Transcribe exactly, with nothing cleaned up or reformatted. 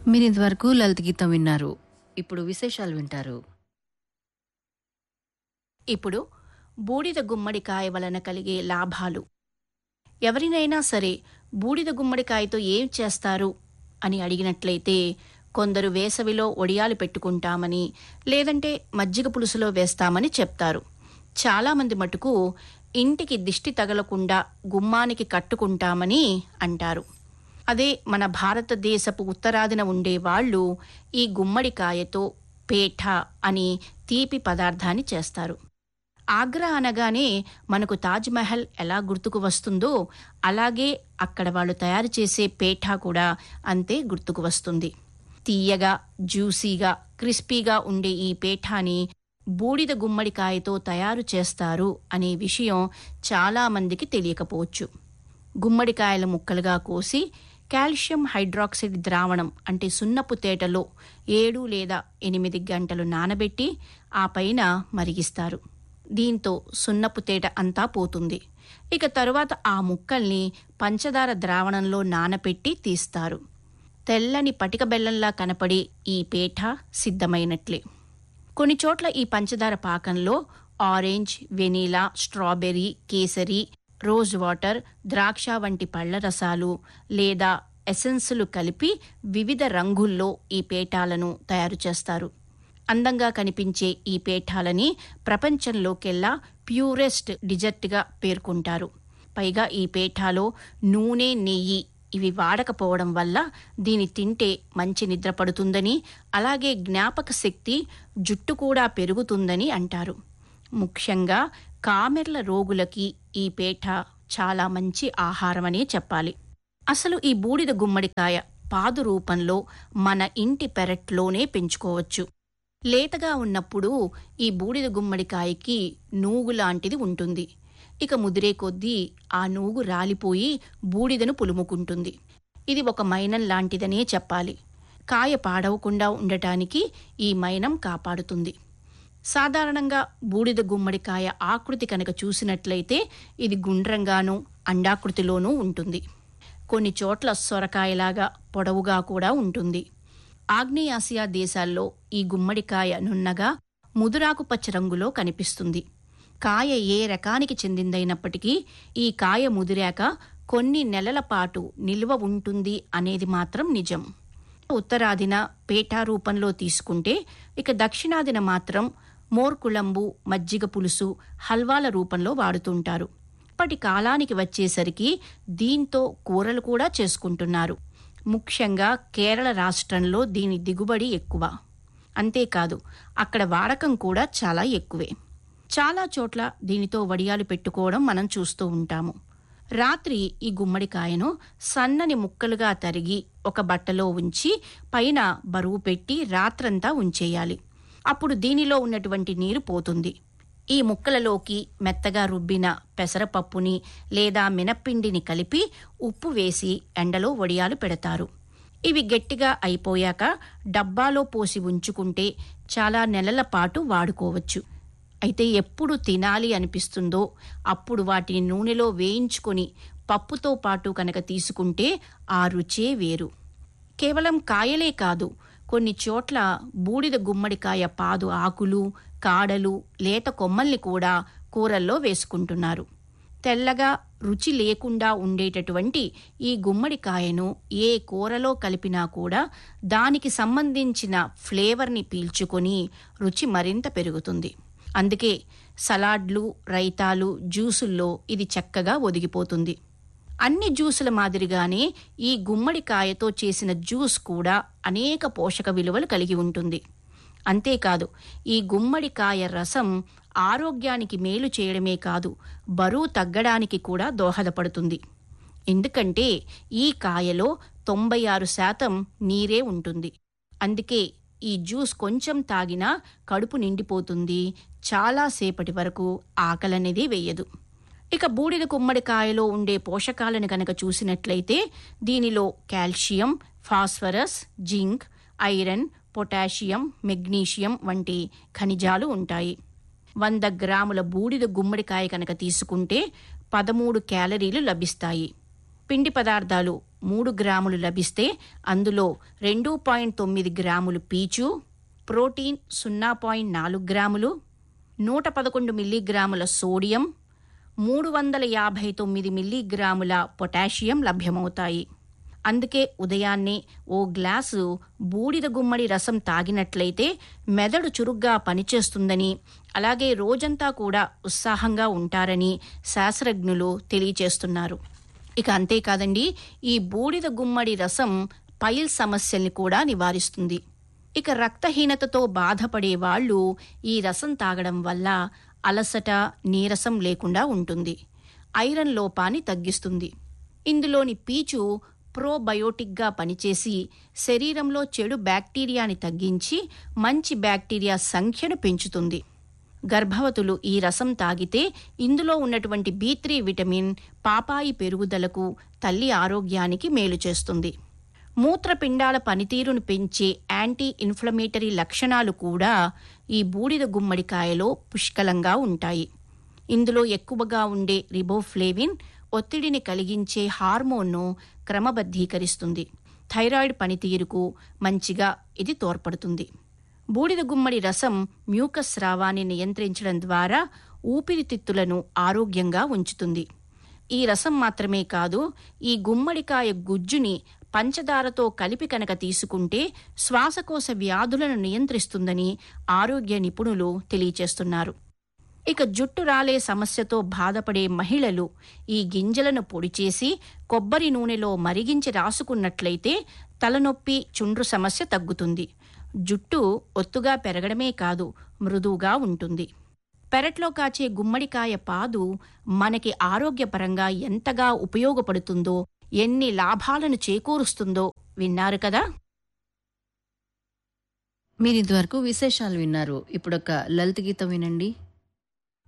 మీరింతవరకు లలిత గీతం విన్నారు. ఇప్పుడు విశేషాలు వింటారు. ఇప్పుడు బూడిద గుమ్మడికాయ వలన కలిగే లాభాలు. ఎవరినైనా సరే బూడిద గుమ్మడికాయతో ఏం చేస్తారు అని అడిగినట్లయితే కొందరు వేసవిలో ఒడియాలు పెట్టుకుంటామని, లేదంటే మజ్జిగ పులుసులో వేస్తామని చెప్తారు. చాలామంది మటుకు ఇంటికి దిష్టి తగలకుండా గుమ్మానికి కట్టుకుంటామని అంటారు. అదే మన భారతదేశపు ఉత్తరాదిన ఉండేవాళ్లు ఈ గుమ్మడికాయతో పేఠ అని తీపి పదార్థాన్ని చేస్తారు. ఆగ్రా అనగానే మనకు తాజ్మహల్ ఎలా గుర్తుకు వస్తుందో అలాగే అక్కడ వాళ్ళు తయారు చేసే పేఠా కూడా అంతే గుర్తుకు వస్తుంది. తీయగా, జ్యూసీగా, క్రిస్పీగా ఉండే ఈ పేఠాని బూడిద గుమ్మడికాయతో తయారు చేస్తారు అనే విషయం చాలామందికి తెలియకపోవచ్చు. గుమ్మడికాయల ముక్కలుగా కోసి కాల్షియం హైడ్రాక్సైడ్ ద్రావణం అంటే సున్నపు తేటలో ఏడు లేదా ఎనిమిది గంటలు నానబెట్టి ఆ పైన మరిగిస్తారు. దీంతో సున్నపు తేట అంతా పోతుంది. ఇక తరువాత ఆ ముక్కల్ని పంచదార ద్రావణంలో నానపెట్టి తీస్తారు. తెల్లని పటిక బెల్లంలా కనపడే ఈ పేఠ సిద్ధమైనట్లే. కొన్ని చోట్ల ఈ పంచదార పాకంలో orange, vanilla, strawberry, kesari, rose water, ద్రాక్ష వంటి పళ్ల రసాలు లేదా ఎసెన్సులు కలిపి వివిధ రంగుల్లో ఈ పేఠాలను తయారు చేస్తారు. అందంగా కనిపించే ఈ పేఠాలని ప్రపంచంలోకెల్లా ప్యూరెస్ట్ డిజర్ట్గా పేర్కొంటారు. పైగా ఈ పేఠాలో నూనె, నెయ్యి ఇవి వాడకపోవడం వల్ల దీని తింటే మంచి నిద్ర పడుతుందని, అలాగే జ్ఞాపక శక్తి, జుట్టు కూడా పెరుగుతుందని అంటారు. ముఖ్యంగా కామెర్ల రోగులకి ఈ పేఠ చాలా మంచి ఆహారమనే చెప్పాలి. అసలు ఈ బూడిద గుమ్మడికాయ పాదు రూపంలో మన ఇంటి పెరట్లోనే పెంచుకోవచ్చు. లేతగా ఉన్నప్పుడు ఈ బూడిద గుమ్మడికాయకి నూగు లాంటిది ఉంటుంది. ఇక ముదిరే కొద్దీ ఆ నూగు రాలిపోయి బూడిదను పులుముకుంటుంది. ఇది ఒక మైనం లాంటిదనే చెప్పాలి. కాయ పాడవకుండా ఉండటానికి ఈ మైనం కాపాడుతుంది. సాధారణంగా బూడిద గుమ్మడికాయ ఆకృతి కనుక చూసినట్లయితే ఇది గుండ్రంగానూ అండాకృతిలోనూ ఉంటుంది. కొన్ని చోట్ల సొరకాయలాగా పొడవుగా కూడా ఉంటుంది. ఆగ్నేయాసియా దేశాల్లో ఈ గుమ్మడికాయ నున్నగా ముదురాకుపచ్చ రంగులో కనిపిస్తుంది. కాయ ఏ రకానికి చెందిందైనప్పటికీ ఈ కాయ ముదిరాక కొన్ని నెలల పాటు నిల్వ ఉంటుంది అనేది మాత్రం నిజం. ఉత్తరాదిన పేఠా రూపంలో తీసుకుంటే, ఇక దక్షిణాదిన మాత్రం మోర్కుళంబు, మజ్జిగ పులుసు, హల్వాల రూపంలో వాడుతుంటారు. ఇప్పటి కాలానికి వచ్చేసరికి దీంతో కూరలు కూడా చేసుకుంటున్నారు. ముఖ్యంగా కేరళ రాష్ట్రంలో దీని దిగుబడి ఎక్కువ. అంతేకాదు అక్కడ వాడకం కూడా చాలా ఎక్కువే. చాలా చోట్ల దీనితో వడియాలు పెట్టుకోవడం మనం చూస్తూ ఉంటాము. రాత్రి ఈ గుమ్మడికాయను సన్నని ముక్కలుగా తరిగి ఒక బట్టలో ఉంచి పైన బరువు పెట్టి రాత్రంతా ఉంచేయాలి. అప్పుడు దీనిలో ఉన్నటువంటి నీరు పోతుంది. ఈ ముక్కలలోకి మెత్తగా రుబ్బిన పెసరపప్పుని లేదా మినప్పిండిని కలిపి ఉప్పు వేసి ఎండలో వడియాలు పెడతారు. ఇవి గట్టిగా అయిపోయాక డబ్బాలో పోసి ఉంచుకుంటే చాలా నెలల పాటు వాడుకోవచ్చు. అయితే ఎప్పుడు తినాలి అనిపిస్తుందో అప్పుడు వాటిని నూనెలో వేయించుకొని పప్పుతో పాటు కనుక తీసుకుంటే ఆ రుచే వేరు. కేవలం కాయలే కాదు, కొన్ని చోట్ల బూడిద గుమ్మడికాయ పాదు ఆకులు, కాడలు, లేత కొమ్మల్ని కూడా కూరల్లో వేసుకుంటున్నారు. తెల్లగా రుచి లేకుండా ఉండేటటువంటి ఈ గుమ్మడికాయను ఏ కూరలో కలిపినా కూడా దానికి సంబంధించిన ఫ్లేవర్ని పీల్చుకొని రుచి మరింత పెరుగుతుంది. అందుకే సలాడ్లు, రైతాలు, జ్యూసుల్లో ఇది చక్కగా ఒదిగిపోతుంది. అన్ని జ్యూసుల మాదిరిగానే ఈ గుమ్మడికాయతో చేసిన జ్యూస్ కూడా అనేక పోషక విలువలు కలిగి ఉంటుంది. అంతేకాదు ఈ గుమ్మడికాయ రసం ఆరోగ్యానికి మేలు చేయడమే కాదు, బరువు తగ్గడానికి కూడా దోహదపడుతుంది. ఎందుకంటే ఈ కాయలో తొంభై ఆరు శాతం నీరే ఉంటుంది. అందుకే ఈ జ్యూస్ కొంచెం తాగినా కడుపు నిండిపోతుంది, చాలాసేపటి వరకు ఆకలనేది వేయదు. ఇక బూడిద గుమ్మడికాయలో ఉండే పోషకాలను కనుక చూసినట్లయితే దీనిలో calcium, phosphorus, zinc, iron, potassium, magnesium వంటి ఖనిజాలు ఉంటాయి. వంద గ్రాముల బూడిద గుమ్మడికాయ కనుక తీసుకుంటే పదమూడు క్యాలరీలు లభిస్తాయి. పిండి పదార్థాలు మూడు గ్రాములు లభిస్తే అందులో రెండు పాయింట్ తొమ్మిది గ్రాములు పీచు, ప్రోటీన్ సున్నా పాయింట్ నాలుగు గ్రాములు, నూట పదకొండు మిల్లీగ్రాముల సోడియం, మూడు వందల యాభై తొమ్మిది మిల్లీగ్రాముల పొటాషియం లభ్యమవుతాయి. అందుకే ఉదయాన్నే ఓ గ్లాసు బూడిద గుమ్మడి రసం తాగినట్లయితే మెదడు చురుగ్గా పనిచేస్తుందని, అలాగే రోజంతా కూడా ఉత్సాహంగా ఉంటారని శాస్త్రజ్ఞులు తెలియచేస్తున్నారు. ఇక అంతేకాదండి, ఈ బూడిద గుమ్మడి రసం పైల్ సమస్యల్ని కూడా నివారిస్తుంది. ఇక రక్తహీనతతో బాధపడే వాళ్ళు ఈ రసం తాగడం వల్ల అలసట, నీరసం లేకుండా ఉంటుంది. ఐరన్ లోపాన్ని తగ్గిస్తుంది. ఇందులోని పీచు ప్రోబయోటిక్గా పనిచేసి శరీరంలో చెడు బ్యాక్టీరియాని తగ్గించి మంచి బ్యాక్టీరియా సంఖ్యను పెంచుతుంది. గర్భవతులు ఈ రసం తాగితే ఇందులో ఉన్నటువంటి బి త్రీ విటమిన్ పాపాయి పెరుగుదలకు, తల్లి ఆరోగ్యానికి మేలు చేస్తుంది. మూత్రపిండాల పనితీరును పెంచే యాంటీ ఇన్ఫ్లమేటరీ లక్షణాలు కూడా ఈ బూడిద గుమ్మడికాయలో పుష్కలంగా ఉంటాయి. ఇందులో ఎక్కువగా ఉండే రిబోఫ్లేవిన్ ఒత్తిడిని కలిగించే హార్మోన్ను క్రమబద్ధీకరిస్తుంది. థైరాయిడ్ పనితీరుకు మంచిగా ఇది తోడ్పడుతుంది. బూడిద గుమ్మడి రసం మ్యూకస్ స్రావాన్ని నియంత్రించడం ద్వారా ఊపిరితిత్తులను ఆరోగ్యంగా ఉంచుతుంది. ఈ రసం మాత్రమే కాదు, ఈ గుమ్మడికాయ గుజ్జుని పంచదారతో కలిపి కనుక తీసుకుంటే శ్వాసకోశ వ్యాధులను నియంత్రిస్తుందని ఆరోగ్య నిపుణులు తెలియచేస్తున్నారు. ఇక జుట్టు రాలే సమస్యతో బాధపడే మహిళలు ఈ గింజలను పొడి చేసి కొబ్బరి నూనెలో మరిగించి రాసుకున్నట్లయితే తలనొప్పి, చుండ్రు సమస్య తగ్గుతుంది. జుట్టు ఒత్తుగా పెరగడమే కాదు, మృదువుగా ఉంటుంది. పెరట్లో కాచే గుమ్మడికాయ పాదు మనకి ఆరోగ్యపరంగా ఎంతగా ఉపయోగపడుతుందో, ఎన్ని లాభాలను చేకూరుస్తుందో విన్నారు కదా. మీరు ఇంతవరకు విశేషాలు విన్నారు. ఇప్పుడొక లలిత గీతం వినండి.